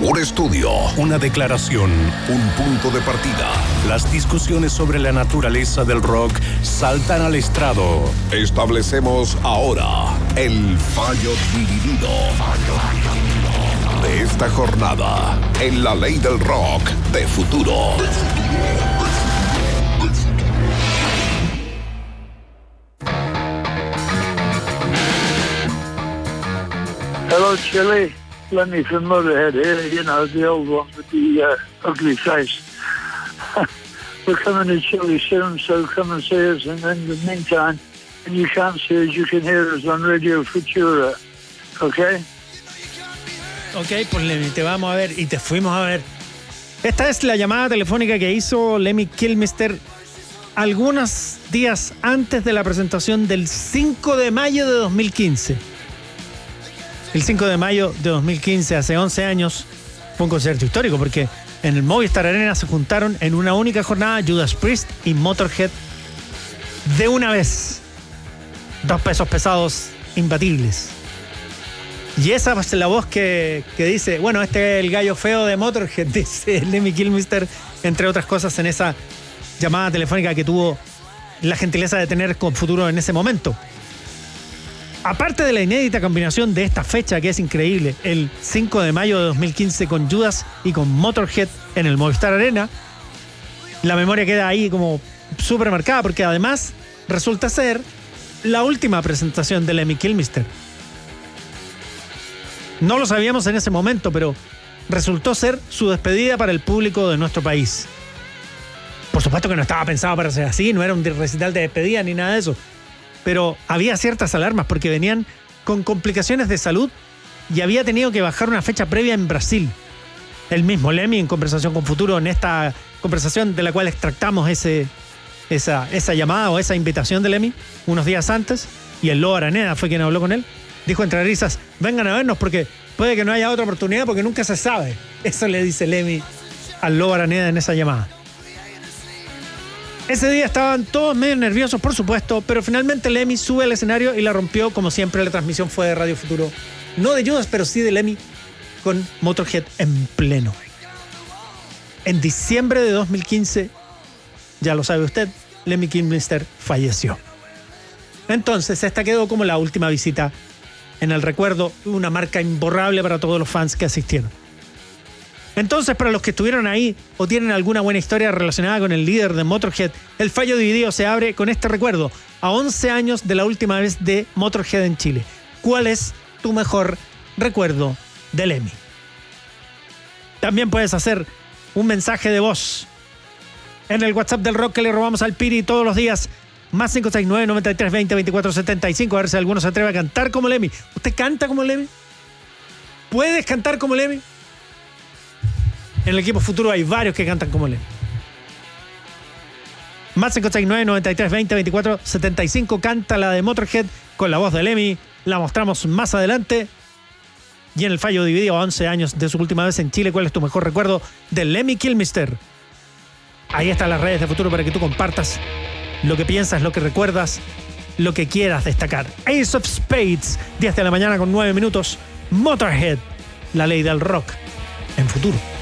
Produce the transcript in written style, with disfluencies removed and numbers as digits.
Un estudio, una declaración, un punto de partida. Las discusiones sobre la naturaleza del rock saltan al estrado. Establecemos ahora el fallo dividido de esta jornada en la ley del rock de futuro. Hello, Chile. Lenny from Motorhead here. You know, the old one with the ugly face. We're coming to Chile soon, so come and see us. And in the meantime, when you can't see us, you can hear us on Radio Futura. ¿Okay? Ok, pues Lemmy, te vamos a ver y te fuimos a ver. Esta es la llamada telefónica que hizo Lemmy Kilmister algunos días antes de la presentación del 5 de mayo de 2015. El 5 de mayo de 2015, hace 11 años, fue un concierto histórico porque en el Movistar Arena se juntaron en una única jornada Judas Priest y Motorhead de una vez. Dos pesos pesados imbatibles. Y esa es la voz que dice, bueno, este es el gallo feo de Motorhead, dice Lemmy Kilmister, entre otras cosas, en esa llamada telefónica que tuvo la gentileza de tener con Futuro en ese momento. Aparte de la inédita combinación de esta fecha, que es increíble, el 5 de mayo de 2015 con Judas y con Motorhead en el Movistar Arena, la memoria queda ahí como súper marcada, porque además resulta ser la última presentación de Lemmy Kilmister. No lo sabíamos en ese momento, pero resultó ser su despedida para el público de nuestro país. Por supuesto que no estaba pensado para ser así, no era un recital de despedida ni nada de eso. Pero había ciertas alarmas porque venían con complicaciones de salud y había tenido que bajar una fecha previa en Brasil. El mismo Lemmy, en conversación con Futuro, en esta conversación de la cual extractamos esa llamada o esa invitación de Lemmy unos días antes, y el Lobo Araneda fue quien habló con él, dijo entre risas, vengan a vernos porque puede que no haya otra oportunidad porque nunca se sabe. Eso le dice Lemmy al Lobo Araneda en esa llamada. Ese día estaban todos medio nerviosos, por supuesto, pero finalmente Lemmy sube al escenario y la rompió, como siempre. La transmisión fue de Radio Futuro, no de Judas, pero sí de Lemmy, con Motorhead en pleno. En diciembre de 2015, ya lo sabe usted, Lemmy Kilmister falleció. Entonces, esta quedó como la última visita en el recuerdo, una marca imborrable para todos los fans que asistieron. Entonces, para los que estuvieron ahí o tienen alguna buena historia relacionada con el líder de Motorhead, el fallo dividido se abre con este recuerdo, a 11 años de la última vez de Motorhead en Chile. ¿Cuál es tu mejor recuerdo de Lemmy? También puedes hacer un mensaje de voz en el WhatsApp del rock que le robamos al Piri todos los días, más 569-9320-2475, a ver si alguno se atreve a cantar como Lemmy. ¿Usted canta como Lemmy? ¿Puedes cantar como Lemmy? En el equipo Futuro hay varios que cantan como Lemmy. Más 569-9320-2475, canta la de Motorhead con la voz de Lemmy. La mostramos más adelante. Y en el fallo dividido a 11 años de su última vez en Chile, ¿cuál es tu mejor recuerdo de Lemmy Kilmister? Ahí están las redes de Futuro para que tú compartas lo que piensas, lo que recuerdas, lo que quieras destacar. Ace of Spades, 10 de la mañana con 9 minutos. Motorhead, la ley del rock en Futuro.